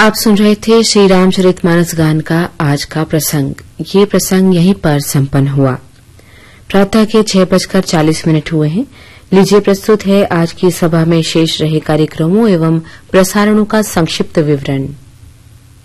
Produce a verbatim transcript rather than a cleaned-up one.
आप सुन रहे थे श्री रामचरितमानस गान का आज का प्रसंग। ये प्रसंग यहीं पर संपन्न हुआ। प्रातः के छह बजकर चालीस मिनट हुए हैं। लीजिए प्रस्तुत है आज की सभा में शेष रहे कार्यक्रमों एवं प्रसारणों का संक्षिप्त विवरण।